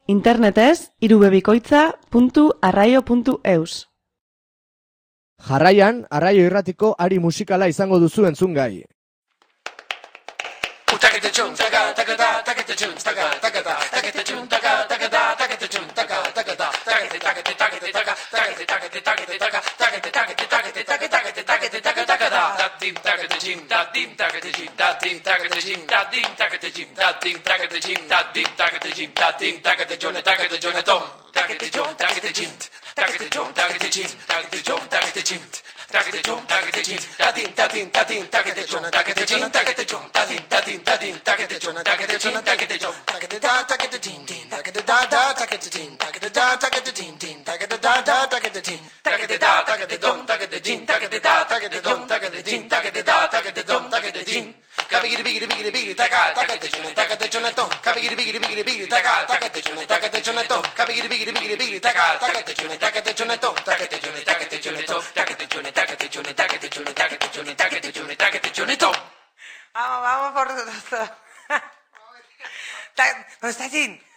Internetez, irubebikoitza.arraio.eus. Jarraian, Arraio Irratiko ari musikala izango duzu entzungai. Vamos por todo. ¿Dónde está Jin?